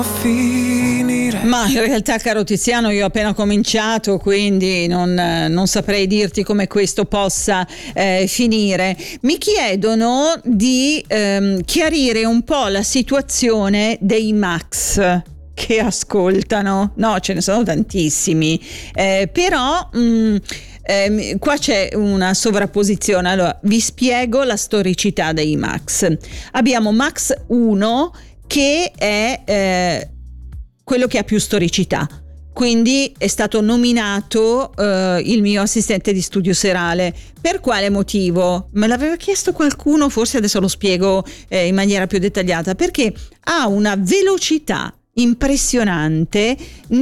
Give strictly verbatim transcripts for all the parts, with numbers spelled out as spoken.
Ma in realtà, caro Tiziano, io ho appena cominciato, quindi non, non saprei dirti come questo possa eh, finire. Mi chiedono di ehm, chiarire un po' la situazione dei Max che ascoltano. No, ce ne sono tantissimi, eh, però mh, eh, qua c'è una sovrapposizione. Allora, vi spiego la storicità dei Max. Abbiamo Max uno che è eh, quello che ha più storicità, quindi è stato nominato eh, il mio assistente di studio serale. Per quale motivo? Me l'aveva chiesto qualcuno, forse adesso lo spiego eh, in maniera più dettagliata. Perché ha una velocità impressionante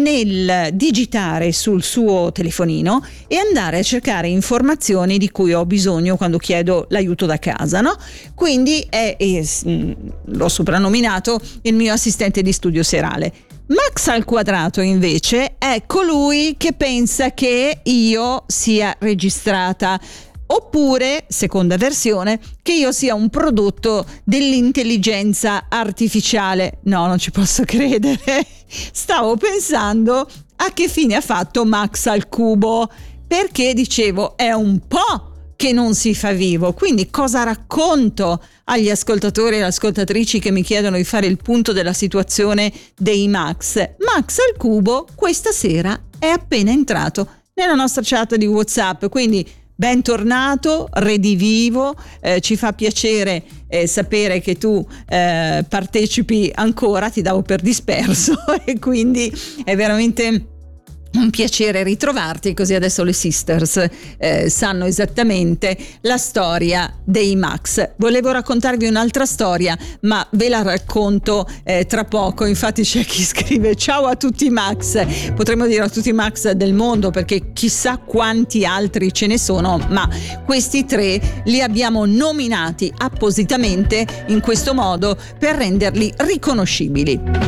nel digitare sul suo telefonino e andare a cercare informazioni di cui ho bisogno quando chiedo l'aiuto da casa, no? Quindi è, è l'ho soprannominato il mio assistente di studio serale. Max al quadrato invece è colui che pensa che io sia registrata, oppure, seconda versione, che io sia un prodotto dell'intelligenza artificiale. No, non ci posso credere. Stavo pensando a che fine ha fatto Max al cubo, perché dicevo è un po' che non si fa vivo. Quindi cosa racconto agli ascoltatori e alle ascoltatrici che mi chiedono di fare il punto della situazione dei Max? Max al cubo questa sera è appena entrato nella nostra chat di WhatsApp, quindi bentornato, redivivo, eh, ci fa piacere eh, sapere che tu eh, partecipi ancora, ti davo per disperso e quindi è veramente un piacere ritrovarti, così adesso le sisters eh, sanno esattamente la storia dei Max. Volevo raccontarvi un'altra storia, ma ve la racconto eh, tra poco. Infatti c'è chi scrive: ciao a tutti i Max. Potremmo dire a tutti i Max del mondo, perché chissà quanti altri ce ne sono, ma questi tre li abbiamo nominati appositamente in questo modo per renderli riconoscibili.